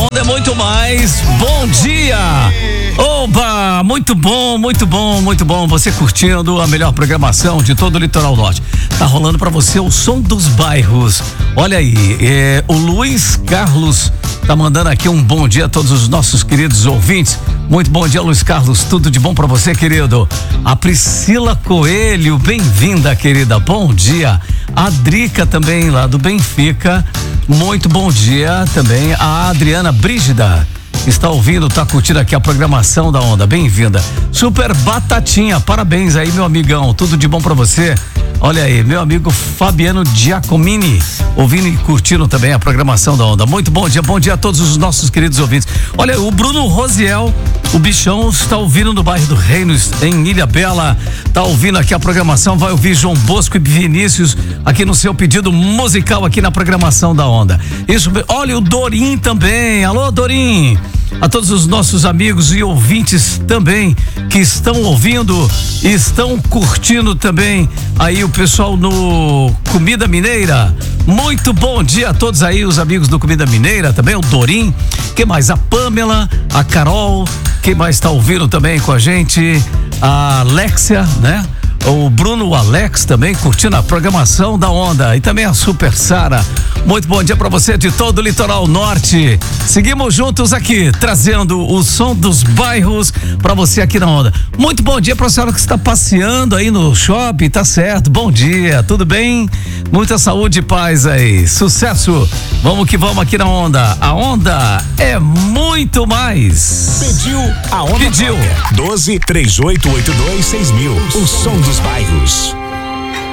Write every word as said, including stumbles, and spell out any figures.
Onda é muito mais. Bom dia! Oba! Muito bom, muito bom, muito bom. Você curtindo a melhor programação de todo o Litoral Norte. Tá rolando pra você o som dos bairros. Olha aí, é, o Luiz Carlos tá mandando aqui um bom dia a todos os nossos queridos ouvintes. Muito bom dia, Luiz Carlos. Tudo de bom pra você, querido. A Priscila Coelho, bem-vinda, querida. Bom dia. A Drica também, lá do Benfica. Muito bom dia também. A Adriana Brígida está ouvindo, tá curtindo aqui a programação da Onda. Bem-vinda. Super Batatinha, parabéns aí, meu amigão. Tudo de bom pra você. Olha aí, meu amigo Fabiano Giacomini, ouvindo e curtindo também a programação da Onda. Muito bom dia, bom dia a todos os nossos queridos ouvintes. Olha, o Bruno Rosiel, o bichão, está ouvindo no bairro do Reino, em Ilha Bela, tá ouvindo aqui a programação, vai ouvir João Bosco e Vinícius aqui no seu pedido musical aqui na programação da Onda. Isso, olha o Dorim também, alô Dorim. A todos os nossos amigos e ouvintes também que estão ouvindo e estão curtindo também aí o pessoal no Comida Mineira. Muito bom dia a todos aí, os amigos do Comida Mineira, também o Dorim, que mais? A Pamela, a Carol, quem mais está ouvindo também com a gente? A Alexia, né? O Bruno, o Alex também curtindo a programação da Onda e também a Super Sara. Muito bom dia pra você de todo o Litoral Norte. Seguimos juntos aqui, trazendo o som dos bairros pra você aqui na Onda. Muito bom dia pra senhora que está passeando aí no shopping, tá certo? Bom dia, tudo bem? Muita saúde e paz aí, sucesso. Vamos que vamos aqui na Onda. A Onda é muito mais. Pediu a Onda. Pediu. doze, três oito oito dois, seis mil. O som dos bairros.